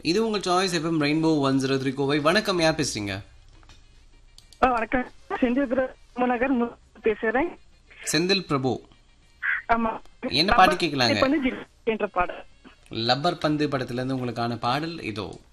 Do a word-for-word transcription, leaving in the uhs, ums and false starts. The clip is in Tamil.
இது உங்கள் choice FM rainbow one zero three Kovai. வணக்கம், யார் பேசுறீங்க? ஆ, வணக்கம். செந்தில் நகர் பேசுறேன். செந்தில் பிரபு. ஆமா. என்ன பாட்டு கேட்கலாங்க? இப்ப வந்து ஜில் என்ற பாடல். லப்பர் பந்து படத்துல இருந்து உங்களுக்கான பாடல் இதோ.